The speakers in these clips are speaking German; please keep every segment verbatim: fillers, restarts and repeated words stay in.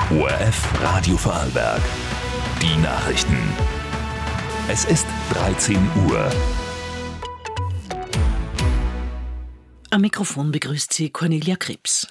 O R F Radio Vorarlberg. Die Nachrichten. Es ist dreizehn Uhr. Am Mikrofon begrüßt sie Cornelia Krebs.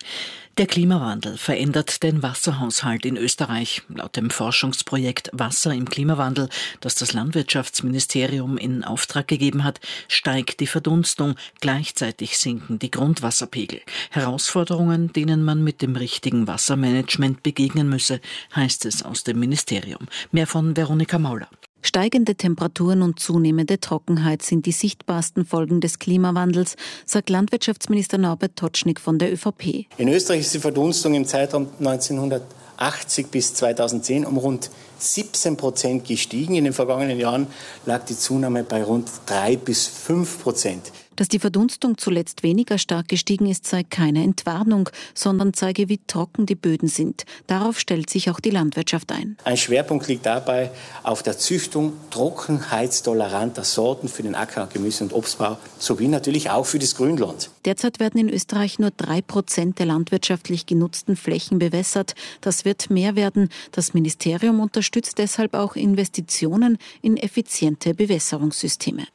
Der Klimawandel verändert den Wasserhaushalt in Österreich. Laut dem Forschungsprojekt Wasser im Klimawandel, das das Landwirtschaftsministerium in Auftrag gegeben hat, steigt die Verdunstung. Gleichzeitig sinken die Grundwasserpegel. Herausforderungen, denen man mit dem richtigen Wassermanagement begegnen müsse, heißt es aus dem Ministerium. Mehr von Veronika Mauler. Steigende Temperaturen und zunehmende Trockenheit sind die sichtbarsten Folgen des Klimawandels, sagt Landwirtschaftsminister Norbert Totschnig von der ÖVP. In Österreich ist die Verdunstung im Zeitraum neunzehnhundertachtzig bis zweitausendzehn um rund siebzehn Prozent gestiegen. In den vergangenen Jahren lag die Zunahme bei rund drei bis fünf Prozent. Dass die Verdunstung zuletzt weniger stark gestiegen ist, sei keine Entwarnung, sondern zeige, wie trocken die Böden sind. Darauf stellt sich auch die Landwirtschaft ein. Ein Schwerpunkt liegt dabei auf der Züchtung trockenheitstoleranter Sorten für den Acker-, Gemüse- und Obstbau sowie natürlich auch für das Grünland. Derzeit werden in Österreich nur drei Prozent der landwirtschaftlich genutzten Flächen bewässert. Das wird mehr werden. Das Ministerium unterstützt deshalb auch Investitionen in effiziente Bewässerungssysteme.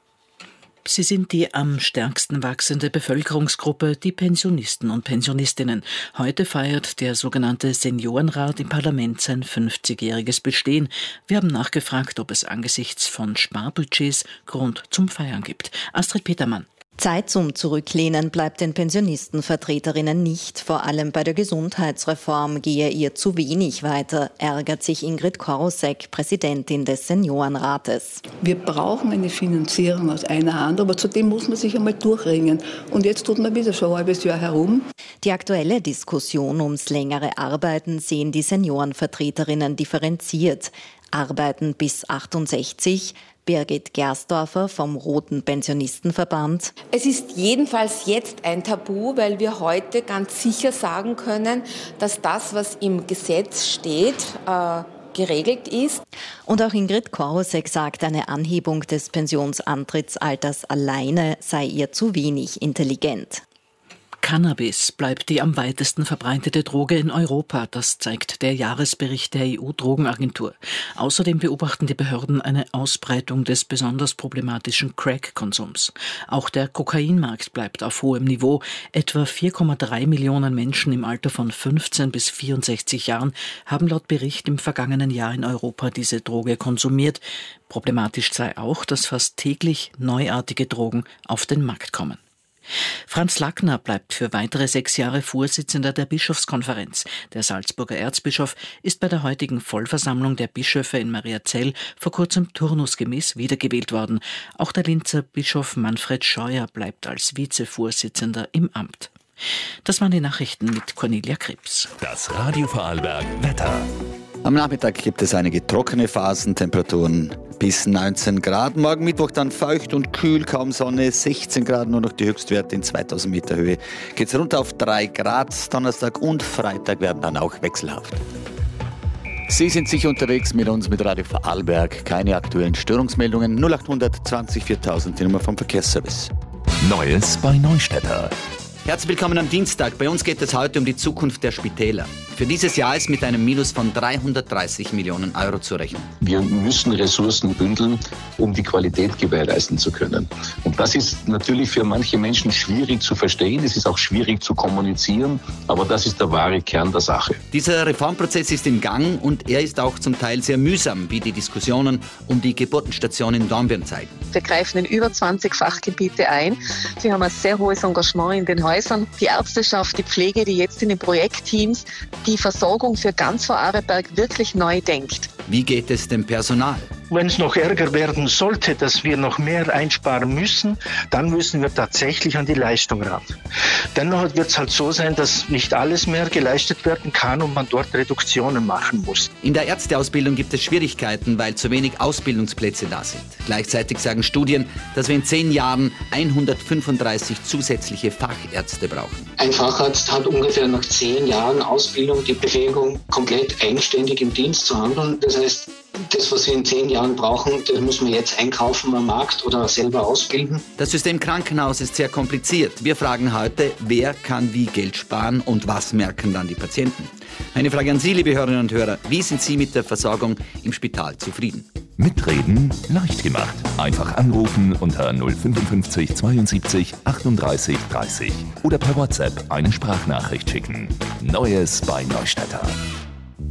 Sie sind die am stärksten wachsende Bevölkerungsgruppe, die Pensionisten und Pensionistinnen. Heute feiert der sogenannte Seniorenrat im Parlament sein fünfzigjähriges Bestehen. Wir haben nachgefragt, ob es angesichts von Sparbudgets Grund zum Feiern gibt. Astrid Petermann. Zeit zum Zurücklehnen bleibt den Pensionistenvertreterinnen nicht. Vor allem bei der Gesundheitsreform gehe ihr zu wenig weiter, ärgert sich Ingrid Korosek, Präsidentin des Seniorenrates. Wir brauchen eine Finanzierung aus einer Hand, aber zudem muss man sich einmal durchringen. Und jetzt tut man wieder schon ein halbes Jahr herum. Die aktuelle Diskussion ums längere Arbeiten sehen die Seniorenvertreterinnen differenziert. Arbeiten bis achtundsechzig, Birgit Gersdorfer vom Roten Pensionistenverband. Es ist jedenfalls jetzt ein Tabu, weil wir heute ganz sicher sagen können, dass das, was im Gesetz steht, äh, geregelt ist. Und auch Ingrid Korosek sagt, eine Anhebung des Pensionsantrittsalters alleine sei ihr zu wenig intelligent. Cannabis bleibt die am weitesten verbreitete Droge in Europa. Das zeigt der Jahresbericht der E U-Drogenagentur. Außerdem beobachten die Behörden eine Ausbreitung des besonders problematischen Crack-Konsums. Auch der Kokainmarkt bleibt auf hohem Niveau. Etwa vier Komma drei Millionen Menschen im Alter von fünfzehn bis vierundsechzig Jahren haben laut Bericht im vergangenen Jahr in Europa diese Droge konsumiert. Problematisch sei auch, dass fast täglich neuartige Drogen auf den Markt kommen. Franz Lackner bleibt für weitere sechs Jahre Vorsitzender der Bischofskonferenz. Der Salzburger Erzbischof ist bei der heutigen Vollversammlung der Bischöfe in Mariazell vor kurzem turnusgemäß wiedergewählt worden. Auch der Linzer Bischof Manfred Scheuer bleibt als Vizevorsitzender im Amt. Das waren die Nachrichten mit Cornelia Krebs. Das Radio Vorarlberg Wetter. Am Nachmittag gibt es einige trockene Phasen, Temperaturen bis neunzehn Grad. Morgen Mittwoch dann feucht und kühl, kaum Sonne, sechzehn Grad, nur noch die Höchstwerte in zweitausend Meter Höhe. Geht's runter auf drei Grad. Donnerstag und Freitag werden dann auch wechselhaft. Sie sind sicher unterwegs mit uns, mit Radio Vorarlberg. Keine aktuellen Störungsmeldungen. null acht zwanzig viertausend, die Nummer vom Verkehrsservice. Neues bei Neustädter. Herzlich willkommen am Dienstag. Bei uns geht es heute um die Zukunft der Spitäler. Für dieses Jahr ist mit einem Minus von dreihundertdreißig Millionen Euro zu rechnen. Wir müssen Ressourcen bündeln, um die Qualität gewährleisten zu können. Und das ist natürlich für manche Menschen schwierig zu verstehen. Es ist auch schwierig zu kommunizieren. Aber das ist der wahre Kern der Sache. Dieser Reformprozess ist im Gang und er ist auch zum Teil sehr mühsam, wie die Diskussionen um die Geburtenstation in Dornbirn zeigen. Wir greifen in über zwanzig Fachgebiete ein. Wir haben ein sehr hohes Engagement in den Häusern. Die Ärzteschaft, die Pflege, die jetzt in den Projektteams die Versorgung für ganz Vorarlberg wirklich neu denkt. Wie geht es dem Personal? Wenn es noch ärger werden sollte, dass wir noch mehr einsparen müssen, dann müssen wir tatsächlich an die Leistung ran. Dennoch wird es halt so sein, dass nicht alles mehr geleistet werden kann und man dort Reduktionen machen muss. In der Ärzteausbildung gibt es Schwierigkeiten, weil zu wenig Ausbildungsplätze da sind. Gleichzeitig sagen Studien, dass wir in zehn Jahren hundertfünfunddreißig zusätzliche Fachärzte brauchen. Ein Facharzt hat ungefähr nach zehn Jahren Ausbildung die Befähigung, komplett eigenständig im Dienst zu handeln. Das heißt, Das, was wir in zehn Jahren brauchen, das müssen wir jetzt einkaufen am Markt oder selber ausbilden. Das System Krankenhaus ist sehr kompliziert. Wir fragen heute, wer kann wie Geld sparen und was merken dann die Patienten? Meine Frage an Sie, liebe Hörerinnen und Hörer, wie sind Sie mit der Versorgung im Spital zufrieden? Mitreden leicht gemacht. Einfach anrufen unter null fünfundfünfzig zweiundsiebzig achtunddreißig dreißig oder per WhatsApp eine Sprachnachricht schicken. Neues bei Neustädter.